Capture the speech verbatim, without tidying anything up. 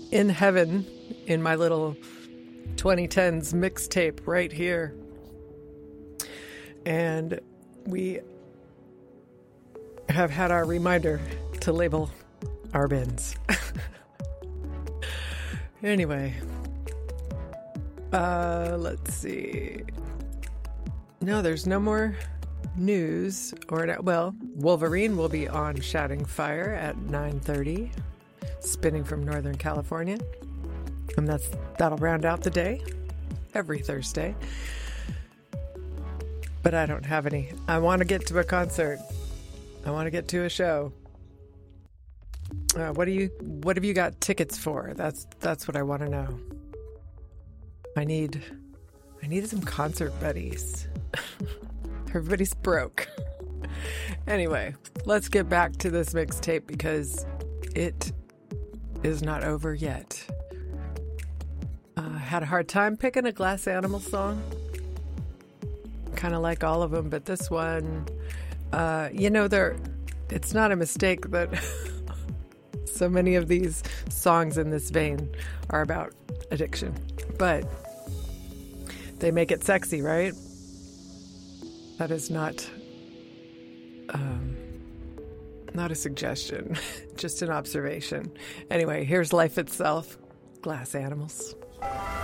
in heaven in my little twenty tens mixtape right here. And we have had our reminder to label our bins. Anyway, uh, let's see. No, there's no more news. Or no, well, Wolverine will be on Shouting Fire at nine thirty, spinning from Northern California. And that's that'll round out the day every Thursday. But I don't have any. I want to get to a concert. I want to get to a show. Uh, what do you? What have you got tickets for? That's that's what I want to know. I need, I need some concert buddies. Everybody's broke. Anyway, let's get back to this mixtape because it is not over yet. I uh, had a hard time picking a Glass Animal song. Kind of like all of them, but this one, uh, you know, there. It's not a mistake that so many of these songs in this vein are about addiction, but they make it sexy, right? That is not, um, not a suggestion, just an observation. Anyway, here's Life Itself, Glass Animals.